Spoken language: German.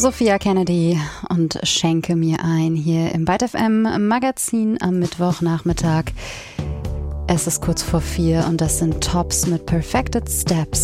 Sophia Kennedy und Schenke mir ein hier im Byte FM Magazin am Mittwochnachmittag. Es ist kurz vor 4 und das sind Tops mit Perfected Steps.